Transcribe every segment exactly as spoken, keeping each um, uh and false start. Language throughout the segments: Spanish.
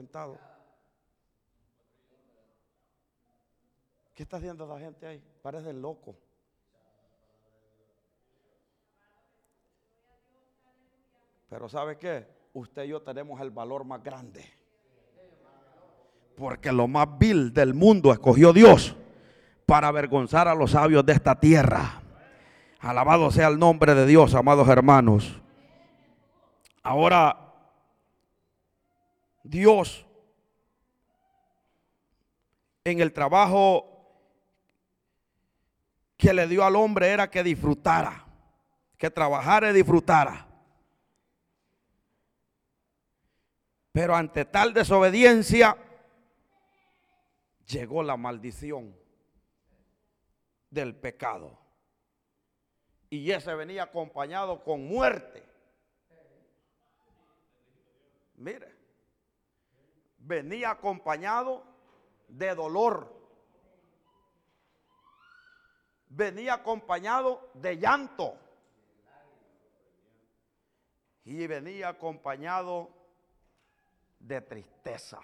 sentado. ¿Qué está haciendo la gente ahí? Parece loco. Pero ¿sabe qué? Usted y yo tenemos el valor más grande. Porque lo más vil del mundo escogió Dios para avergonzar a los sabios de esta tierra. Alabado sea el nombre de Dios, amados hermanos. Ahora, Dios, en el trabajo que le dio al hombre era que disfrutara, que trabajara y disfrutara. Pero ante tal desobediencia llegó la maldición del pecado. Y ese venía acompañado con muerte. Mire, venía acompañado de dolor. Venía acompañado de llanto. Y venía acompañado de tristezas.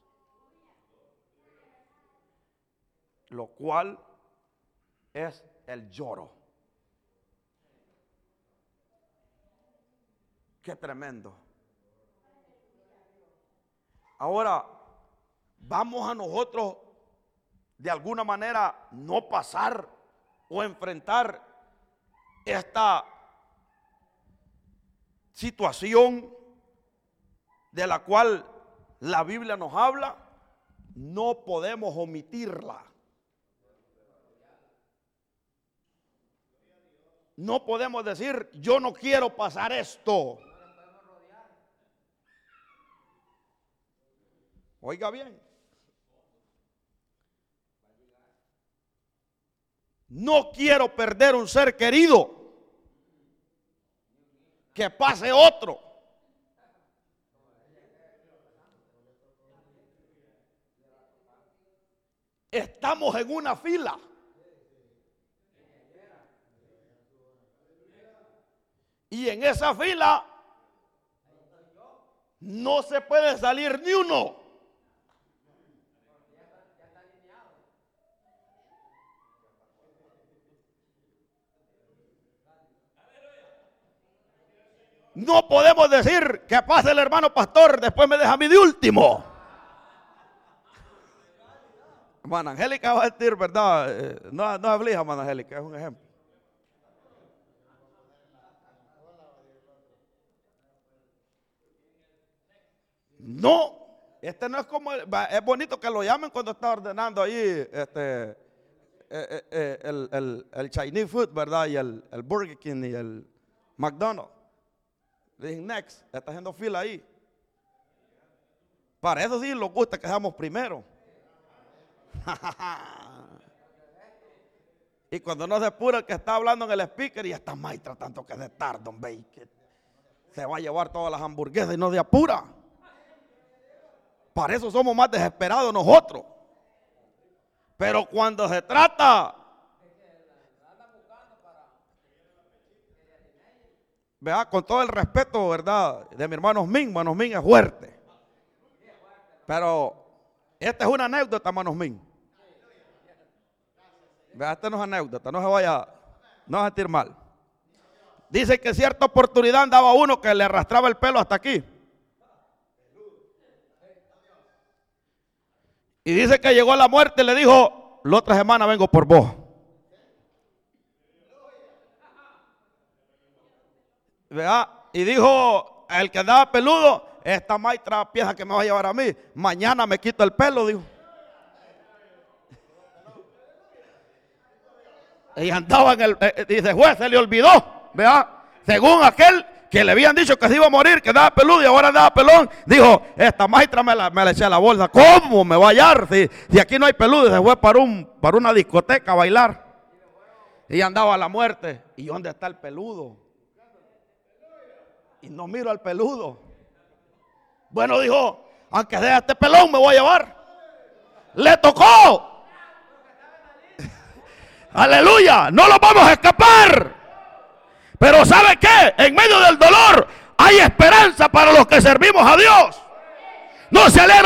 Lo cual es el lloro. Qué tremendo. Ahora, vamos a nosotros de alguna manera no pasar o enfrentar esta situación de la cual la Biblia nos habla. No podemos omitirla. No podemos decir, yo no quiero pasar esto. Oiga bien. No quiero perder un ser querido. Que pase otro. Estamos en una fila. Y en esa fila no se puede salir ni uno. No podemos decir que pase el hermano pastor, después me deja a mí de último. Hermana Angélica va a decir, ¿verdad? Eh, no, no aflija, hermana Angélica, es un ejemplo. No, este no es como, es bonito que lo llamen cuando está ordenando ahí este, eh, eh, el, el, el Chinese food, ¿verdad? Y el, el Burger King y el McDonald's. Le dije, next, está haciendo fila ahí. Para eso sí nos gusta que seamos primero. Y cuando no se apura el que está hablando en el speaker y está maestra tanto que de tarde, hombre, que se va a llevar todas las hamburguesas y no se apura. Para eso somos más desesperados nosotros. Pero cuando se trata, vea, con todo el respeto, ¿verdad?, de mi hermano Osmin, hermano Osmin es fuerte. Pero esta es una anécdota, hermano Osmin. Vea, esta no es anécdota, no se vaya, no se va a sentir mal. Dice que cierta oportunidad andaba uno que le arrastraba el pelo hasta aquí. Y dice que llegó la muerte y le dijo, la otra semana vengo por vos. ¿Verdad? Y dijo el que andaba peludo, esta maestra piensa que me va a llevar a mí, mañana me quito el pelo, dijo. Y andaba en el, eh, dice, juez, se le olvidó, ¿verdad? Según aquel que le habían dicho que se iba a morir, que andaba peludo y ahora andaba pelón, dijo, esta maestra me la, me la eché a la bolsa. ¿Cómo me va a hallar si, si aquí no hay peludo? Y se fue para, un, para una discoteca a bailar. Y andaba a la muerte. ¿Y dónde está el peludo? Y no miro al peludo. Bueno, dijo, aunque sea este pelón me voy a llevar. Le tocó. Aleluya, no lo vamos a escapar. Pero ¿sabe qué? En medio del dolor hay esperanza para los que servimos a Dios. No se alegra